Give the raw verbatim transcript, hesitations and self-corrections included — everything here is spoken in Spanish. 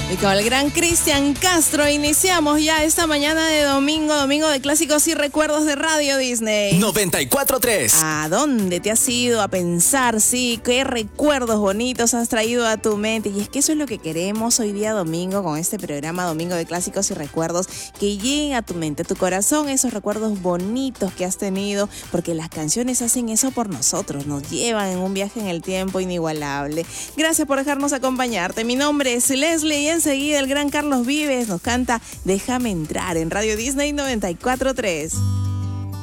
Y con el gran Cristian Castro iniciamos ya esta mañana de domingo, domingo de clásicos y recuerdos de Radio Disney. noventa y cuatro punto tres. ¿A dónde te has ido a pensar? Sí, qué recuerdos bonitos has traído a tu mente. Y es que eso es lo que queremos hoy día domingo con este programa Domingo de Clásicos y Recuerdos, que lleguen a tu mente, a tu corazón, esos recuerdos bonitos que has tenido, porque las canciones hacen eso por nosotros, nos llevan en un viaje en el tiempo inigualable. Gracias por dejarnos acompañarte. Mi nombre es Leslie y enseguida el gran Carlos Vives nos canta Déjame entrar en Radio Disney noventa y cuatro punto tres.